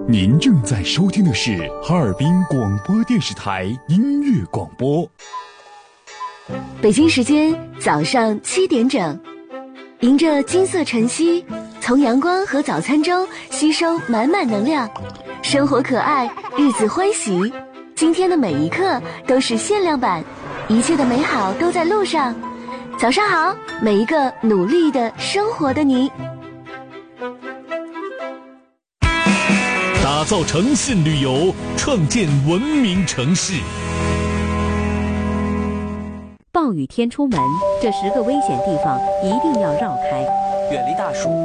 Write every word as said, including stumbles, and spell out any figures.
您正在收听的是哈尔滨广播电视台音乐广播。 北京时间早上七点整，迎着金色晨曦，从阳光和早餐中吸收满满能量。生活可爱，日子欢喜，今天的每一刻都是限量版，一切的美好都在路上。早上好，每一个努力的生活的你。 打造诚信旅游，创建文明城市。 暴雨天出门，这十个危险地方一定要绕开。 远离大树，